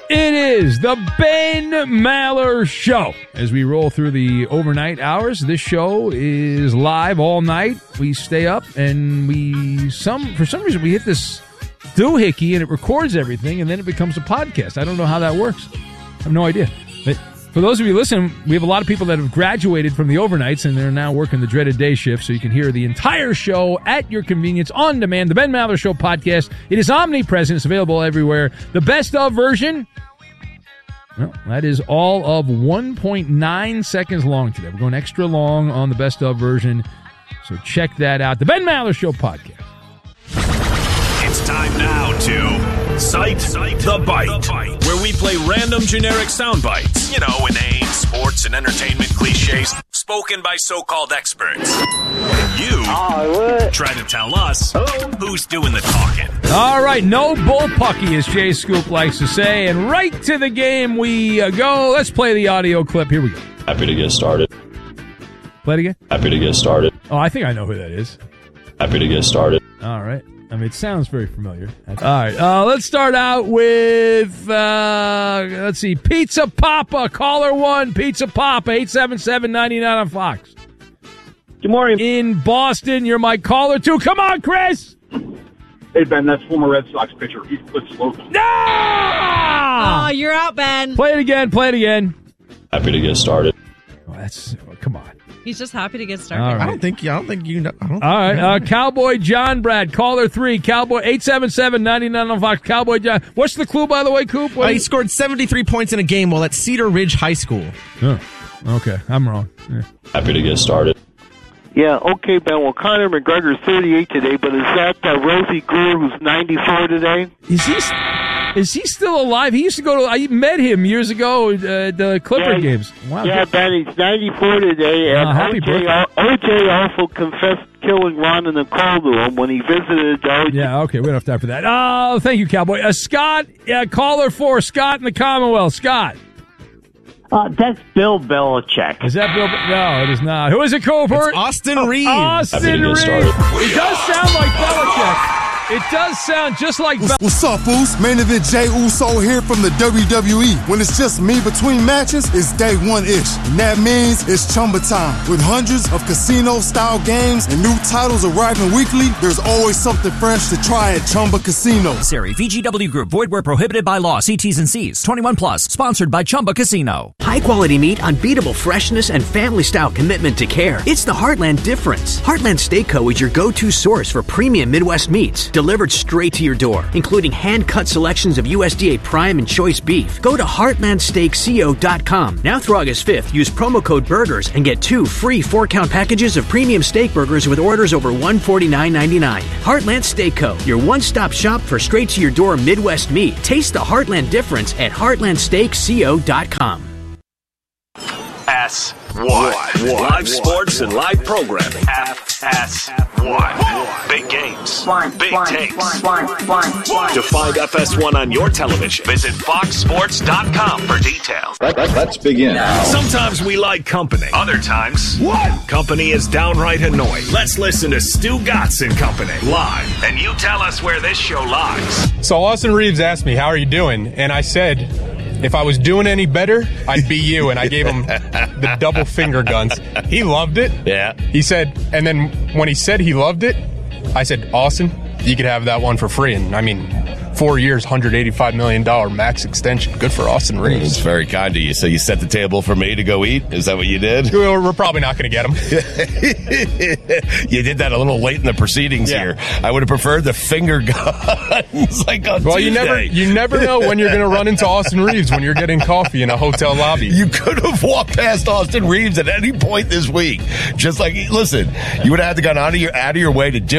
It is the Ben Maller Show. As we roll through the overnight hours, this show is live all night. We stay up and for some reason, we hit this doohickey and it records everything and then it becomes a podcast. I don't know how that works. I have no idea. But for those of you listening, we have a lot of people that have graduated from the overnights and they're now working the dreaded day shift, so you can hear the entire show at your convenience on demand. The Ben Maller Show podcast. It is omnipresent. It's available everywhere. The best of version, well, that is all of 1.9 seconds long today. We're going extra long on the best of version, so check that out. The Ben Maller Show podcast. It's time now to Cite the Bite, where we play random generic sound bites. You know, inane sports and entertainment cliches spoken by so-called experts. And you try to tell us who's doing the talking. All right, no bullpucky, as Jay Scoop likes to say, and right to the game we go. Let's play the audio clip. Here we go. Happy to get started. Play it again? Happy to get started. Oh, I think I know who that is. Happy to get started. All right. I mean, it sounds very familiar. All right, let's start out with, let's see, Pizza Papa, caller 1, Pizza Papa, 877-99 on Fox. Good morning. In Boston, you're my caller 2. Come on, Chris! Hey, Ben, that's former Red Sox pitcher Heathcliff Slocum. No! Oh, you're out, Ben. Play it again. Happy to get started. Oh, come on. He's just happy to get started. All right. I don't think you know. All right, Cowboy John Brad, caller 3, Cowboy 877-99 on Fox. Cowboy John. What's the clue, by the way, Coop? He scored 73 points in a game while at Cedar Ridge High School. Oh, okay, I'm wrong. Yeah. Happy to get started. Yeah, okay, Ben. Well, Conor McGregor's 38 today, but is that Rosie Greer who's 94 today? Is he still alive? He used to go to. I met him years ago at the Clipper games. Wow. Yeah, Ben, he's 94 today, and OJ also confessed killing Ron and Nicole to him when he visited. Yeah, okay, we don't have time for that. Oh, thank you, Cowboy. Scott, caller 4, Scott in the Commonwealth. Scott. That's Bill Belichick. Is that Bill? No, it is not. Who is it, Cooper? It's Austin Reeves. Austin Reeves. It does sound like Belichick. It does sound just like What's up, Foos? Main event Jay Uso here from the WWE. When it's just me between matches, it's day one-ish. And that means it's Chumba time. With hundreds of casino-style games and new titles arriving weekly, there's always something fresh to try at Chumba Casino. Siri, VGW Group, void where prohibited by law. See T's and C's. 21 plus. Sponsored by Chumba Casino. High-quality meat, unbeatable freshness, and family-style commitment to care. It's the Heartland difference. Heartland Steak Co. is your go-to source for premium Midwest meats, delivered straight to your door, including hand-cut selections of USDA Prime and Choice beef. Go to heartlandsteakco.com. Now through August 5th, use promo code BURGERS and get 2 free 4-count packages of premium steak burgers with orders over $149.99. Heartland Steak Co., your one-stop shop for straight-to-your-door Midwest meat. Taste the Heartland difference at heartlandsteakco.com. FS1. Live sports and live programming. FS1. Big games. Big takes. To find FS1 on your television, visit foxsports.com for details. Let's begin. Sometimes we like company. Other times, company is downright annoying. Let's listen to Stu Gatz and Company live. And you tell us where this show lies. So Austin Reeves asked me, how are you doing? And I said, if I was doing any better, I'd be you. And I gave him the double finger guns. He loved it. Yeah. He said, and then when he said he loved it, I said, Austin, you could have that one for free. And I mean, 4 years, $185 million max extension. Good for Austin Reeves. It's very kind of you. So you set the table for me to go eat? Is that what you did? We're probably not going to get him. You did that a little late in the proceedings here. I would have preferred the finger guns like on Tuesday. You never know when you're going to run into Austin Reeves when you're getting coffee in a hotel lobby. You could have walked past Austin Reeves at any point this week. Just like, listen, you would have had to gone out of your way to do